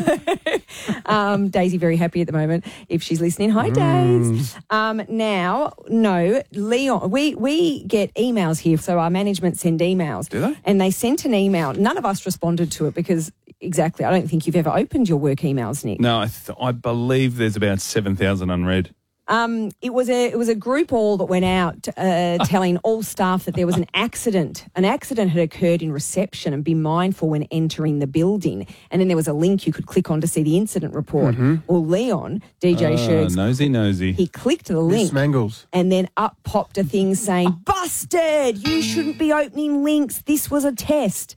Daisy very happy at the moment if she's listening. Hi, Daisy. Now, no, Leon, we get emails here, so our management send emails. Do they? And they sent an email. None of us responded to it because, exactly, I don't think you've ever opened your work emails, Nick. No, I believe there's about 7,000 unread. It was a group all that went out telling all staff that there was an accident. An accident had occurred in reception and be mindful when entering the building. And then there was a link you could click on to see the incident report. Well, Leon, DJ Shergs, Nosy. he clicked the link. Smangles. And then up popped a thing saying, busted, you shouldn't be opening links. This was a test.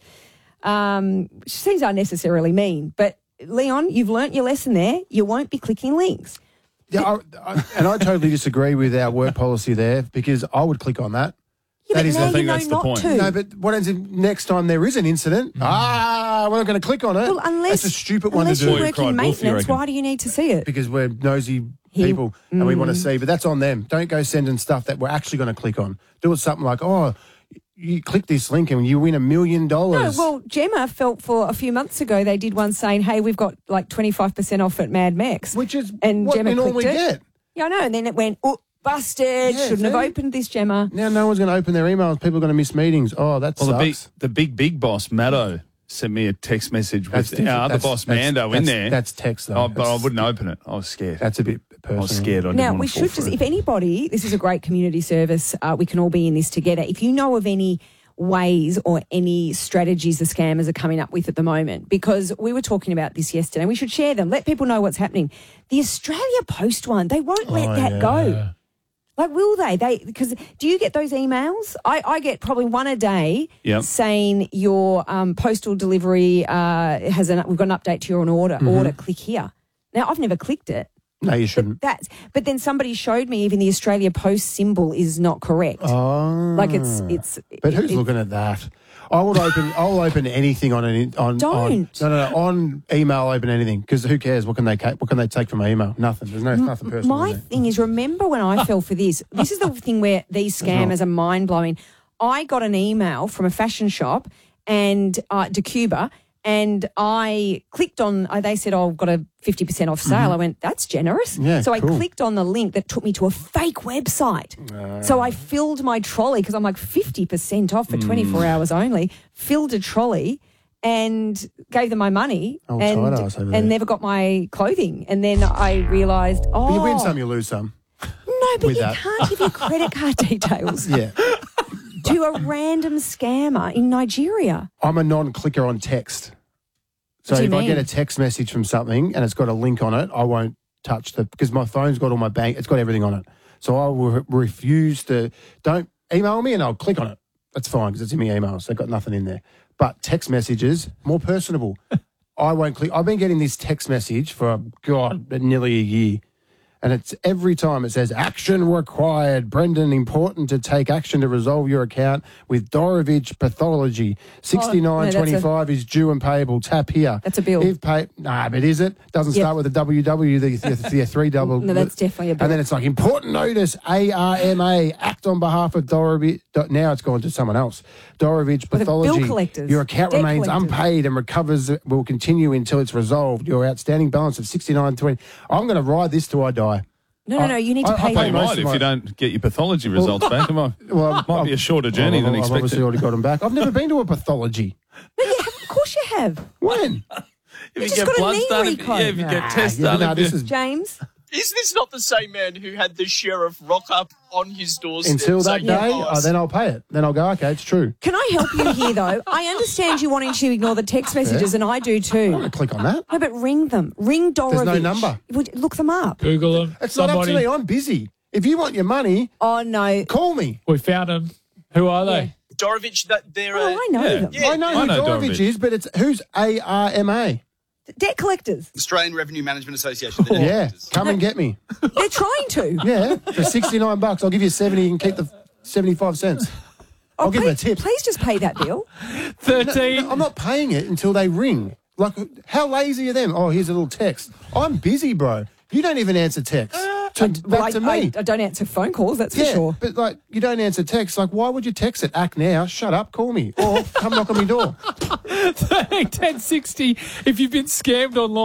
Which seems unnecessarily mean. But, Leon, you've learnt your lesson there. You won't be clicking links. Yeah, and I totally disagree with our work policy there because I would click on that. Yeah, but now I think you know that's the not point. to. No, but what happens if next time there is an incident? We're not going to click on it. Well, unless, that's a stupid one to unless do. you Boy, work cried in wolf, you maintenance, reckon? why do you need to see it? Because we're nosy people and we want to see. But that's on them. Don't go sending stuff that we're actually going to click on. Do it something like, you click this link and you win $1 million. No, well, Gemma felt for a few months ago they did one saying, hey, we've got like 25% off at Mad Max. Which is and what Gemma we normally clicked it. get. Yeah, I know. And then it went, busted. Yeah, Shouldn't have see? opened this, Gemma. Now no one's going to open their emails. People are going to miss meetings. Oh, that Well, sucks. the big boss, Maddo, sent me a text message with different. our other boss, Mando, in there. That's text, though. But I wouldn't open it. I was scared. That's a bit personal. I was scared. I didn't Now, want we to fall should for just, it. if anybody, this is a great community service, we can all be in this together. If you know of any ways or any strategies the scammers are coming up with at the moment, because we were talking about this yesterday, we should share them, let people know what's happening. The Australia Post one, they won't let that go. Like, will they? Because do you get those emails? I get probably one a day saying your postal delivery we've got an update to your order. Click here. Now, I've never clicked it. No, you shouldn't. But then somebody showed me even the Australia Post symbol is not correct. Oh, like it's. But who's looking at that? I'll open anything on email. I'll open anything because who cares? What can they take from my email? Nothing. There's nothing personal. My thing is, remember when I fell for this? This is the thing where these scammers are mind blowing. I got an email from a fashion shop and DeCuba. And I clicked on, they said, I've got a 50% off sale. I went, that's generous. Yeah, so cool. I clicked on the link that took me to a fake website. So I filled my trolley because I'm like 50% off for 24 hours only, filled a trolley and gave them my money and never got my clothing. And then I realised, But you win some, you lose some. No, but you can't give your credit card details Yeah. to a random scammer in Nigeria. I'm a non-clicker on text. So What do you if I mean? get a text message from something and it's got a link on it, I won't touch because my phone's got all my bank, it's got everything on it. So I will refuse to, don't email me and I'll click on it. That's fine because it's in my emails. So I've got nothing in there. But text messages, more personable. I won't click. I've been getting this text message for, nearly a year. And it's every time it says, action required. Brendan, important to take action to resolve your account with Dorovich Pathology. 69.25 is due and payable. Tap here. That's a bill. If paid, but is it? Doesn't start with a WW, the three double. No, that's definitely a bill. And then it's like, important notice, ARMA, act on behalf of Dorovich. Now it's gone to someone else. Dorovich Pathology. Bill collectors. Your account Debt remains collectors. unpaid and recovers will continue until it's resolved. Your outstanding balance of 69.20. I'm going to ride this till I die. No, you need to pay Well, them. you most might of if my- you don't get your pathology results back. It might be a shorter journey than I've expected. obviously already got them back. I've never been to a pathology. No, you have, of course you have. When? If just got a knee done, recon. if you get tests Yeah, done, no, if this you- is James? Is this not the same man who had the sheriff rock up on his doorstep? until that saying, day. "Yes"? Then I'll pay it. Then I'll go. Okay, it's true. Can I help you here, though? I understand you wanting to ignore the text messages, and I do I'm too. going to click on that. No, but ring them. Ring Dorovich. There's no number. Look them up. Google them. It's not up to me. I'm busy. If you want your money, Oh, no. call me. We found them. Who are they? Dorovich, that they're Oh, I know them. Yeah. I know who Dorovich is, but it's who's ARMA. Debt collectors. Australian Revenue Management Association. The Yeah, directors. come and get me. They're trying to. Yeah, for $69, I'll give you 70 and keep the 75 cents. I'll give them a tip. Please just pay that bill. 13. No, I'm not paying it until they ring. Like, how lazy are them? Oh, here's a little text. I'm busy, bro. You don't even answer texts. Back to me. I don't answer phone calls, that's for sure. But like, you don't answer texts. Like, why would you text it? Act now. Shut up. Call me. Or come knock on my door. 1060. If you've been scammed online.